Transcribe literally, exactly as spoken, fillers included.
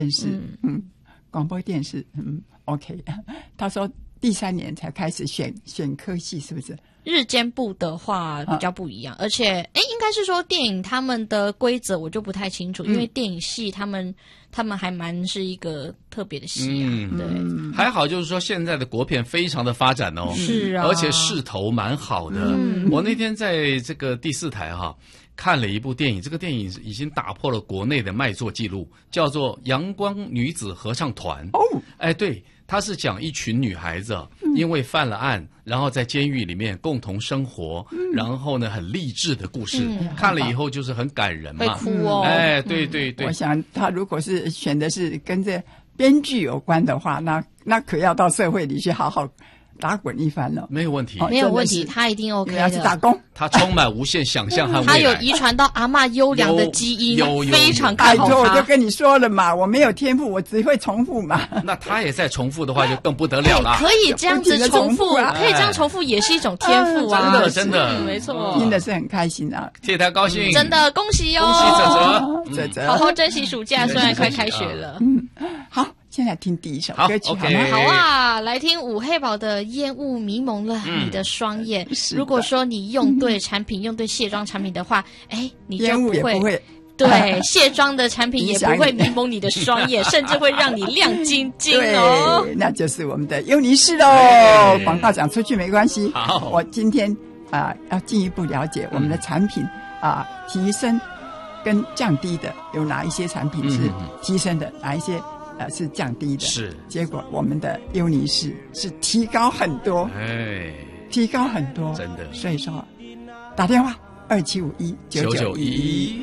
电视，嗯，嗯广播电视，嗯 ，OK。他说第三年才开始选选科系，是不是？ 日间部的话比较不一样，啊、而且诶应该是说电影他们的规则我就不太清楚，嗯、因为电影系他们他们还蛮是一个特别的系啊，嗯、对、 嗯，还好就是说现在的国片非常的发展哦， 是啊， 而且势头蛮好的。嗯、我那天在这个第四台哈、啊、看了一部电影，这个电影已经打破了国内的卖座记录，叫做《阳光女子合唱团》。哦，哎，对。他是讲一群女孩子因为犯了案，然后在监狱里面共同生活，嗯、然后呢很励志的故事，嗯、看了以后就是很感人嘛， 会哭哦。 哎，对对对， 我想他如果是选的是跟这编剧有关的话，那那可要到社会里去好好打滚一番了。 没有问题， 哦、没有问题，他一定 OK 的。 要去打工， 他充满无限想象和未来。 他有遗传到阿嬷优良的基因，有有非常看好他。 拜托，我就跟你说了嘛，我没有天赋，我只会重复嘛。 那他也在重复的话，就更不得了了。 可以这样子重复，啊、可以这样重复，也是一种天赋啊！ 真的真的， 没错， 听的是很开心啊， 替他高兴， 真的恭喜哟， 恭喜哲哲， 哲哲， 好好珍惜暑假，虽然快开学了。 嗯，好。现在听第一首歌曲好吗？ 好啊，来听五黑宝的《烟雾迷蒙了你的双眼》。嗯、如果说你用对产品，嗯、用对卸妆产品的话，哎，你就不会。 不会对，卸妆的产品也不会迷蒙你的双眼，甚至会让你亮晶晶哦。 对，那就是我们的优尼士喽。广告讲出去没关系。 好， 我今天啊、呃、要进一步了解我们的产品啊、呃、提升跟降低的有哪一些产品是提升的，嗯、哪一些。呃，是降低的， 是结果我们的优尼士是提高很多， 哎， 提高很多， 真的。 所以说，打电话二七五一九九一一。